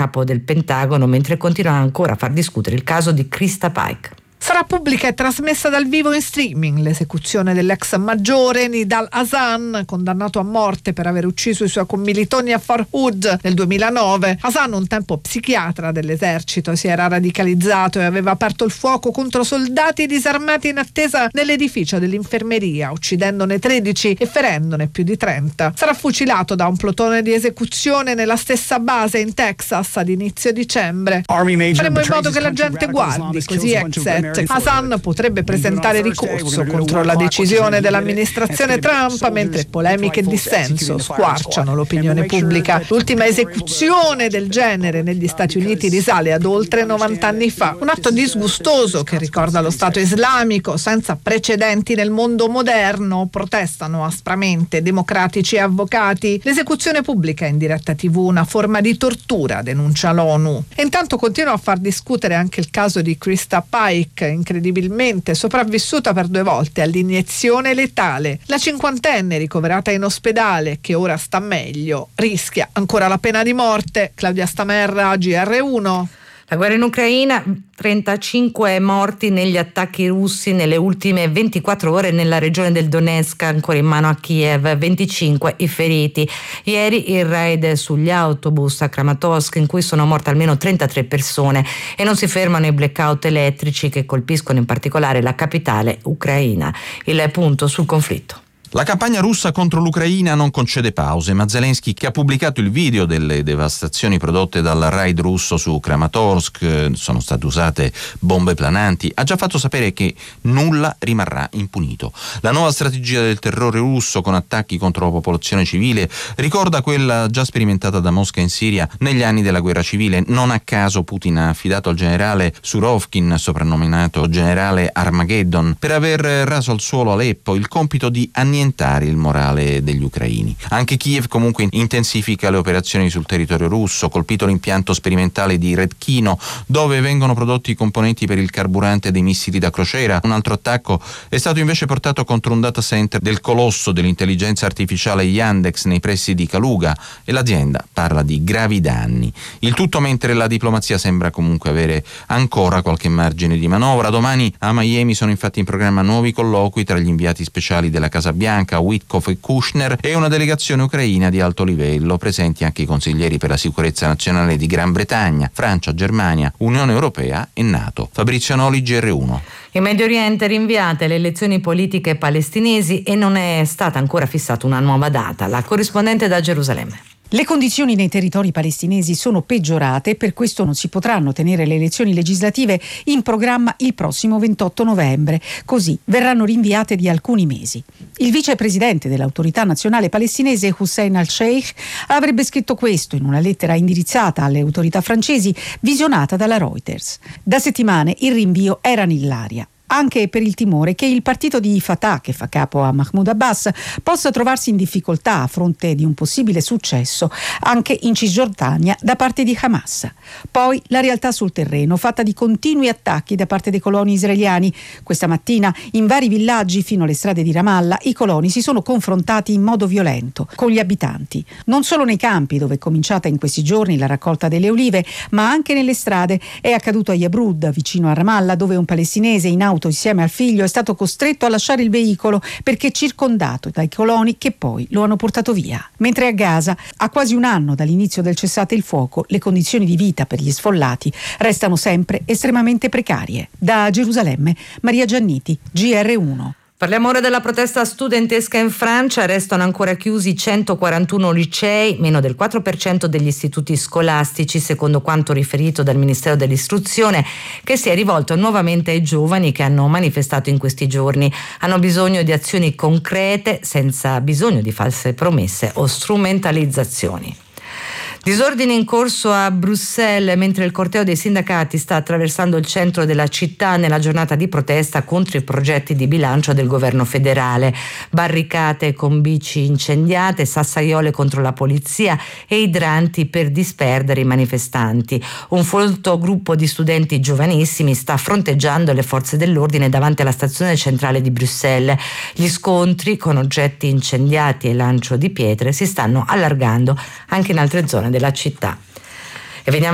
capo del Pentagono, mentre continuano ancora a far discutere il caso di Krista Paik. Sarà pubblica e trasmessa dal vivo in streaming l'esecuzione dell'ex maggiore Nidal Hasan, condannato a morte per aver ucciso i suoi commilitoni a Farhud nel 2009. Hasan, un tempo psichiatra dell'esercito, si era radicalizzato e aveva aperto il fuoco contro soldati disarmati in attesa nell'edificio dell'infermeria, uccidendone 13 e ferendone più di 30. Sarà fucilato da un plotone di esecuzione nella stessa base in Texas ad inizio dicembre. Faremo in modo che la gente guardi, così Exet. Hasan potrebbe presentare ricorso contro la decisione dell'amministrazione Trump, mentre polemiche e dissenso squarciano l'opinione pubblica. L'ultima esecuzione del genere negli Stati Uniti risale ad oltre 90 anni fa. Un atto disgustoso che ricorda lo Stato islamico, senza precedenti nel mondo moderno. Protestano aspramente democratici e avvocati. L'esecuzione pubblica in diretta TV, una forma di tortura, denuncia l'ONU. E intanto continua a far discutere anche il caso di Krista Paik, incredibilmente sopravvissuta per 2 volte all'iniezione letale. La cinquantenne, ricoverata in ospedale, che ora sta meglio, rischia ancora la pena di morte. Claudia Stamerra, GR1. La guerra in Ucraina, 35 morti negli attacchi russi nelle ultime 24 ore nella regione del Donetsk, ancora in mano a Kiev, 25 i feriti. Ieri il raid sugli autobus a Kramatorsk, in cui sono morte almeno 33 persone, e non si fermano i blackout elettrici che colpiscono in particolare la capitale ucraina. Il punto sul conflitto. La campagna russa contro l'Ucraina non concede pause, ma Zelensky, che ha pubblicato il video delle devastazioni prodotte dal raid russo su Kramatorsk, sono state usate bombe plananti, ha già fatto sapere che nulla rimarrà impunito. La nuova strategia del terrore russo con attacchi contro la popolazione civile ricorda quella già sperimentata da Mosca in Siria negli anni della guerra civile. Non a caso Putin ha affidato al generale Surovkin, soprannominato generale Armageddon, per aver raso al suolo Aleppo, il compito di annientare il morale degli ucraini. Anche Kiev comunque intensifica le operazioni sul territorio russo, colpito l'impianto sperimentale di Redkino, dove vengono prodotti i componenti per il carburante dei missili da crociera. Un altro attacco è stato invece portato contro un data center del colosso dell'intelligenza artificiale Yandex nei pressi di Kaluga, e l'azienda parla di gravi danni. Il tutto mentre la diplomazia sembra comunque avere ancora qualche margine di manovra. Domani a Miami sono infatti in programma nuovi colloqui tra gli inviati speciali della Casa Bianca, Witkoff e Kushner, e una delegazione ucraina di alto livello, presenti anche i consiglieri per la sicurezza nazionale di Gran Bretagna, Francia, Germania, Unione Europea e NATO. Fabrizio Noli, GR1. In Medio Oriente rinviate le elezioni politiche palestinesi e non è stata ancora fissata una nuova data. La corrispondente da Gerusalemme. Le condizioni nei territori palestinesi sono peggiorate e per questo non si potranno tenere le elezioni legislative in programma il prossimo 28 novembre. Così verranno rinviate di alcuni mesi. Il vicepresidente dell'autorità nazionale palestinese Hussein al-Sheikh avrebbe scritto questo in una lettera indirizzata alle autorità francesi visionata dalla Reuters. Da settimane il rinvio era nell'aria, anche per il timore che il partito di Fatah, che fa capo a Mahmoud Abbas, possa trovarsi in difficoltà a fronte di un possibile successo anche in Cisgiordania da parte di Hamas. Poi la realtà sul terreno, fatta di continui attacchi da parte dei coloni israeliani. Questa mattina in vari villaggi fino alle strade di Ramallah i coloni si sono confrontati in modo violento con gli abitanti, non solo nei campi dove è cominciata in questi giorni la raccolta delle olive, ma anche nelle strade. È accaduto a Yabrud, vicino a Ramallah, dove un palestinese in auto insieme al figlio è stato costretto a lasciare il veicolo perché circondato dai coloni che poi lo hanno portato via. Mentre a Gaza, a quasi un anno dall'inizio del cessate il fuoco, le condizioni di vita per gli sfollati restano sempre estremamente precarie. Da Gerusalemme, Maria Gianniti, GR1. Parliamo ora della protesta studentesca in Francia. Restano ancora chiusi 141 licei, meno del 4% degli istituti scolastici, secondo quanto riferito dal Ministero dell'Istruzione, che si è rivolto nuovamente ai giovani che hanno manifestato in questi giorni. Hanno bisogno di azioni concrete, senza bisogno di false promesse o strumentalizzazioni. Disordine in corso a Bruxelles mentre il corteo dei sindacati sta attraversando il centro della città nella giornata di protesta contro i progetti di bilancio del governo federale. Barricate con bici incendiate, sassaiole contro la polizia e idranti per disperdere i manifestanti. Un folto gruppo di studenti giovanissimi sta fronteggiando le forze dell'ordine davanti alla stazione centrale di Bruxelles. Gli scontri con oggetti incendiati e lancio di pietre si stanno allargando anche in altre zone della città. E veniamo